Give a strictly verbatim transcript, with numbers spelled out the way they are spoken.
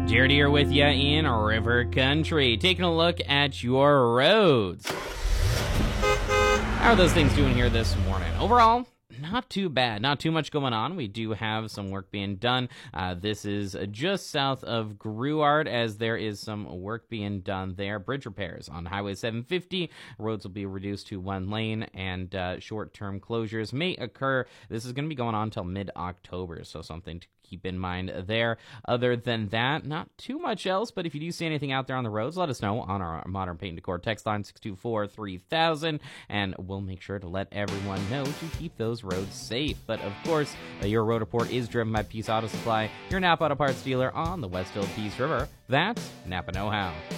Jared here with you in River Country, taking a look at your roads. How are those things doing here this morning? Overall, not too bad. Not too much going on. We do have some work being done. Uh, this is just south of Gruard, as there is some work being done there. Bridge repairs on Highway seven fifty. Roads will be reduced to one lane, and uh, short-term closures may occur. This is going to be going on until mid-October, so something to keep in mind there. Other than that, not too much else, but if you do see anything out there on the roads, let us know on our Modern Paint and Decor text line six two four, three thousand, and we'll make sure to let everyone know to keep those roads safe. But of course, uh, your road report is driven by Peace Auto Supply, your Napa Auto Parts dealer on the Westfield Peace River. That's Napa Know How.